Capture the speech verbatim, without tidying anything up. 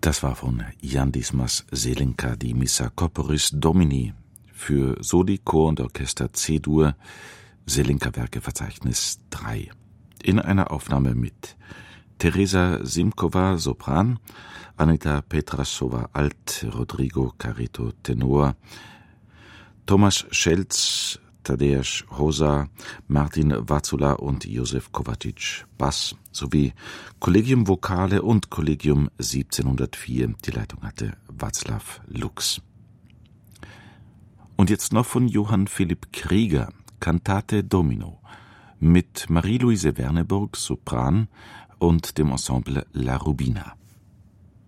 Das war von Jan Dismas Selenka die Missa Corporis Domini für Soli, Chor und Orchester C-Dur, Selenka-Werke Verzeichnis drei. In einer Aufnahme mit Teresa Simkova, Sopran, Anita Petrasova, Alt, Rodrigo Carito, Tenor, Thomas Schelz, Tadeusz Hosa, Martin Vazula und Josef Kovacic, Bass, sowie Collegium Vocale und Collegium siebzehnhundertvier. Die Leitung hatte Václav Lux. Und jetzt noch von Johann Philipp Krieger, Cantate Domino, mit Marie-Louise Werneburg, Sopran und dem Ensemble La Rubina.